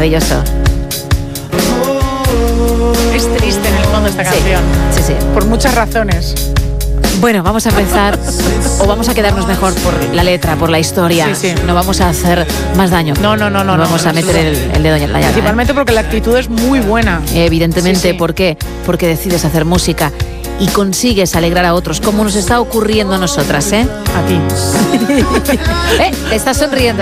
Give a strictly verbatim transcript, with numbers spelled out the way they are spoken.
maravilloso. Es triste en el fondo esta Sí, canción. sí, sí. Por muchas razones. Bueno, vamos a empezar, o vamos a quedarnos mejor por la letra, por la historia. Sí, sí. No vamos a hacer más daño. No, no, no, no. No vamos no, a meter el, el dedo en la llaga. ¿eh? Principalmente porque la actitud es muy buena. Evidentemente, Sí, sí. ¿por qué? Porque decides hacer música y consigues alegrar a otros, como nos está ocurriendo a nosotras, ¿eh? A ti. ¿Eh? Te estás sonriendo.